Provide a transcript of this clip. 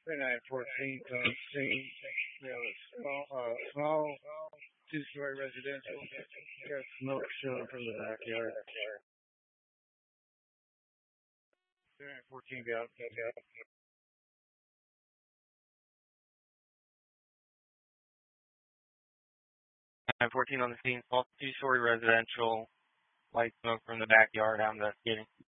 3914 on the scene. We have a small two-story residential. Got smoke showing from the backyard. 3914 got. 914 on the scene, small two-story residential, light smoke from the backyard. I'm investigating.